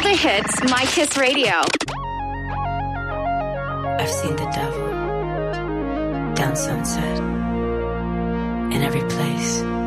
the hits, My Kiss Radio. I've seen the devil down Sunset, in every place.